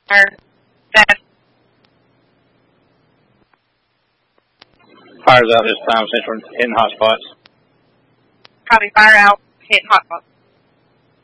Fire. That. Fire's out this time, Central, hitting hot spots. Copy. Fire out. Hitting hot spots.